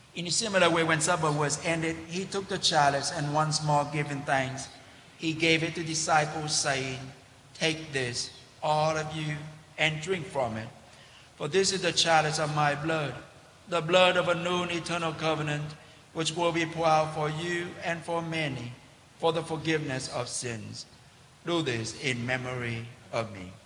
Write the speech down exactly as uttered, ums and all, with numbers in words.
In a similar way, when supper was ended, he took the chalice, and once more giving thanks, he gave it to the disciples, saying, "Take this, all of you, and drink from it. For this is the chalice of my blood, the blood of a new and eternal covenant, which will be poured out for you and for many, for the forgiveness of sins. Do this in memory of me."